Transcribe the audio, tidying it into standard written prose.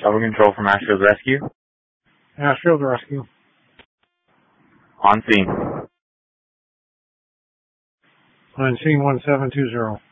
Trouble control from Ashfield Rescue. Ashfield Rescue. On scene. On scene 1720.